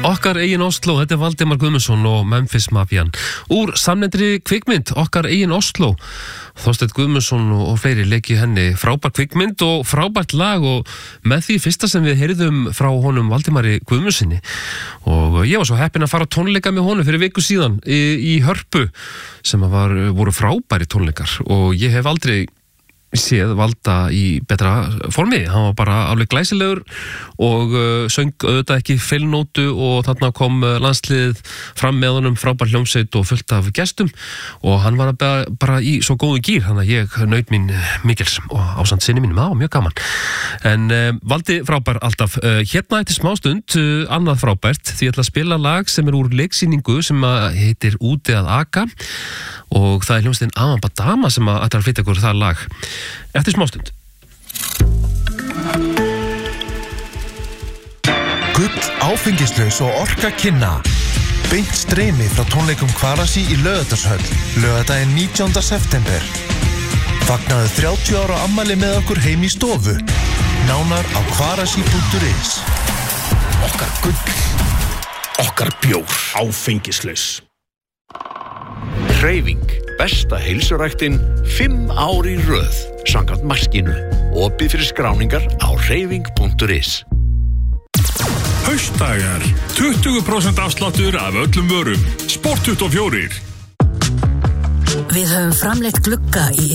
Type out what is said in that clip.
Okkar eigin Oslo, þetta Valdimar Guðmundsson og Memphis Mafian. Úr samnefndri kvikmynd, Okkar eigin Oslo. Þorsteinn Guðmundsson og fleiri leiki henni frábær kvikmynd og frábært lag og með því fyrsta sem við heyrðum frá honum Valdimari Guðmundssoni. Og ég var svo heppinn að fara á tónleika með honum fyrir viku síðan í Hörpu sem voru frábæri tónleikar og ég hef aldrei séð Valda í betra formi. Hann var bara alveg glæsilegur og söng auðvitað ekki feilnótu og þarna kom landsliðið fram með honum, frábær hljómsveit og fullt af gestum og hann var bara í svo góðu gír, þannig að ég naut mín mikils og ásamt sinni mínum, það var mjög gaman. En Valdi frábær alltaf. Hérna eftir smástund annað frábært, því ég ætla að spila lag sem úr leiksýningu sem heitir Úti að aka og það hljómsveitin Amabadama sem ætlar að flytja ykkur það lag eftir smástund. Gull, áfengislaus og orka kynna. Beint streymi frá tónleikum Kvarasi í Laugardalshöll, laugardaginn 19. september. Fagnaðu 30 ára afmæli með okkur heim í stofu. Nánar á kvarasi.is. Okkar gull, okkar bjór, áfengislaus. Hreyfing, besta heilsuræktin 5 ár í röð, samkvæmt Maskínu. Opið fyrir skráningar á hreyfing.is. Haustdagar, 20% afsláttur af öllum vörum. Sport 24. Við höfum framleitt glugga í